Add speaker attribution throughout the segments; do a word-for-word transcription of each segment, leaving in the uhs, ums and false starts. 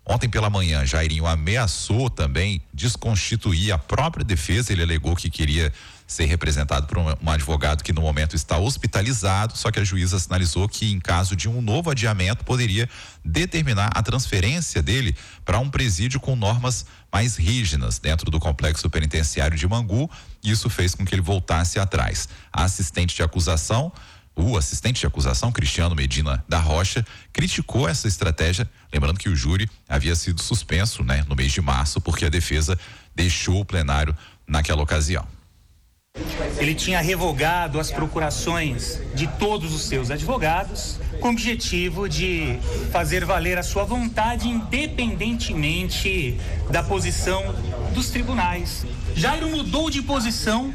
Speaker 1: Ontem pela manhã, Jairinho ameaçou também desconstituir a própria defesa. Ele alegou que queria ser representado por um, um advogado que no momento está hospitalizado, só que a juíza sinalizou que em caso de um novo adiamento poderia determinar a transferência dele para um presídio com normas mais rígidas dentro do complexo penitenciário de Mangu. Isso fez com que ele voltasse atrás. A assistente de acusação, o assistente de acusação, Cristiano Medina da Rocha, criticou essa estratégia, lembrando que o júri havia sido suspenso, né, no mês de março, porque a defesa deixou o plenário naquela ocasião.
Speaker 2: Ele tinha revogado as procurações de todos os seus advogados com o objetivo de fazer valer a sua vontade independentemente da posição dos tribunais. Jairo mudou de posição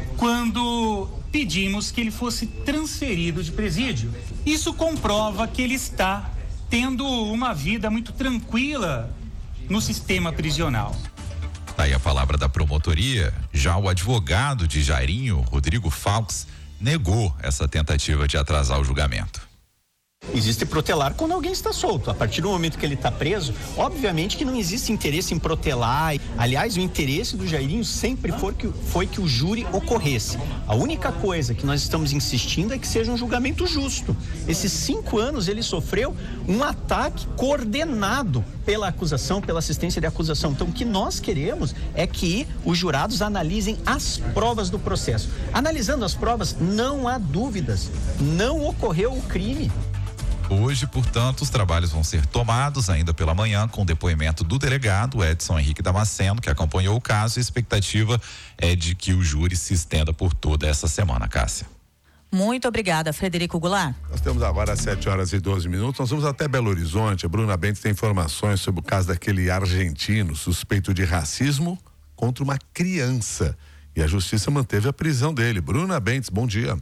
Speaker 2: quando pedimos que ele fosse transferido de presídio. Isso comprova que ele está tendo uma vida muito tranquila no sistema prisional.
Speaker 1: Daí a palavra da promotoria. Já o advogado de Jairinho, Rodrigo Faux, negou essa tentativa de atrasar o julgamento.
Speaker 3: Existe protelar quando alguém está solto. A partir do momento que ele está preso, obviamente que não existe interesse em protelar. Aliás, o interesse do Jairinho sempre foi que, foi que o júri ocorresse. A única coisa que nós estamos insistindo é que seja um julgamento justo. Esses cinco anos ele sofreu um ataque coordenado pela acusação, pela assistência de acusação. Então, o que nós queremos é que os jurados analisem as provas do processo. Analisando as provas, não há dúvidas. Não ocorreu o crime.
Speaker 1: Hoje, portanto, os trabalhos vão ser tomados ainda pela manhã com o depoimento do delegado Edson Henrique Damasceno, que acompanhou o caso, e a expectativa é de que o júri se estenda por toda essa semana, Cássia.
Speaker 4: Muito obrigada, Frederico Goulart.
Speaker 5: Nós temos agora às sete horas e doze minutos, nós vamos até Belo Horizonte. A Bruna Bentes tem informações sobre o caso daquele argentino suspeito de racismo contra uma criança. E a justiça manteve a prisão dele. Bruna Bentes, bom dia.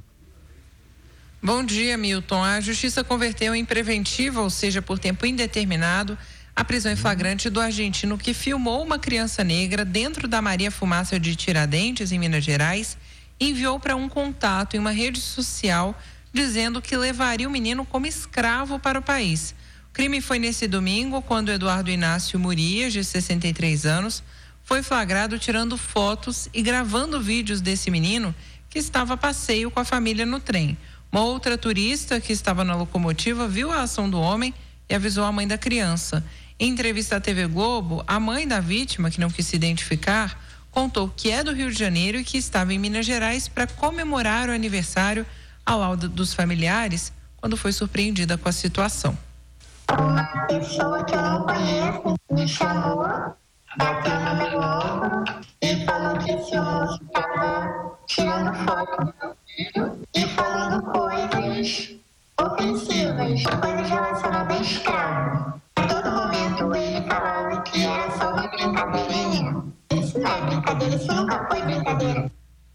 Speaker 6: Bom dia, Milton. A justiça converteu em preventiva, ou seja, por tempo indeterminado, a prisão em flagrante do argentino que filmou uma criança negra dentro da Maria Fumaça de Tiradentes, em Minas Gerais, e enviou para um contato em uma rede social dizendo que levaria o menino como escravo para o país. O crime foi nesse domingo, quando Eduardo Inácio Murias, de sessenta e três anos, foi flagrado tirando fotos e gravando vídeos desse menino que estava a passeio com a família no trem. Uma outra turista que estava na locomotiva viu a ação do homem e avisou a mãe da criança. Em entrevista à T V Globo, a mãe da vítima, que não quis se identificar, contou que é do Rio de Janeiro e que estava em Minas Gerais para comemorar o aniversário ao lado dos familiares, quando foi surpreendida com a situação.
Speaker 7: Uma pessoa que eu não conheço me chamou, bateu no meu ombro e falou que esse moço estava tirando foto do meu filho e falando coisas ofensivas, coisas relacionadas a escravo. A todo momento ele falava que era só uma brincadeirinha. Isso não é brincadeira, isso nunca foi brincadeira.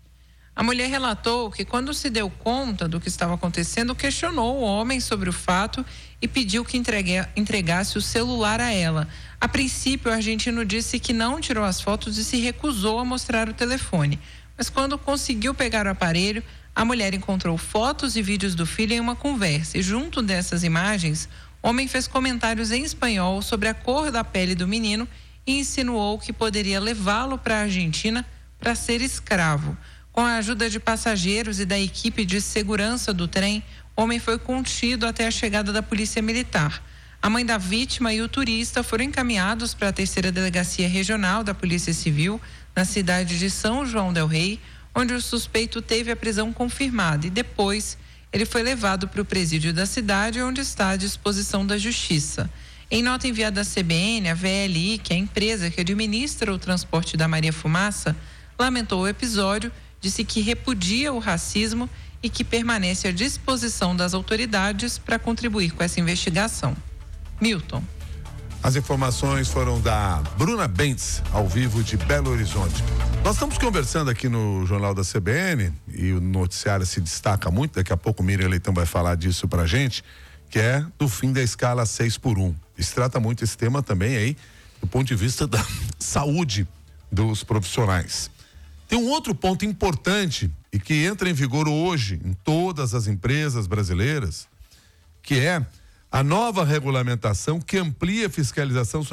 Speaker 6: A mulher relatou que, quando se deu conta do que estava acontecendo, questionou o homem sobre o fato e pediu que entregue, entregasse o celular a ela. A princípio, o argentino disse que não tirou as fotos e se recusou a mostrar o telefone. Mas quando conseguiu pegar o aparelho, a mulher encontrou fotos e vídeos do filho em uma conversa. E junto dessas imagens, o homem fez comentários em espanhol sobre a cor da pele do menino e insinuou que poderia levá-lo para a Argentina para ser escravo. Com a ajuda de passageiros e da equipe de segurança do trem, o homem foi contido até a chegada da polícia militar. A mãe da vítima e o turista foram encaminhados para a terceira delegacia regional da Polícia Civil, na cidade de São João del Rei, onde o suspeito teve a prisão confirmada e depois ele foi levado para o presídio da cidade, onde está à disposição da Justiça. Em nota enviada à C B N, a V L I, que é a empresa que administra o transporte da Maria Fumaça, lamentou o episódio, disse que repudia o racismo e que permanece à disposição das autoridades para contribuir com essa investigação. Milton.
Speaker 5: As informações foram da Bruna Bentes, ao vivo de Belo Horizonte. Nós estamos conversando aqui no Jornal da C B N e o noticiário se destaca muito, daqui a pouco o Miriam Leitão vai falar disso pra gente, que é do fim da escala seis por um. E se trata muito esse tema também aí do ponto de vista da saúde dos profissionais. Tem um outro ponto importante e que entra em vigor hoje em todas as empresas brasileiras, que é a nova regulamentação que amplia a fiscalização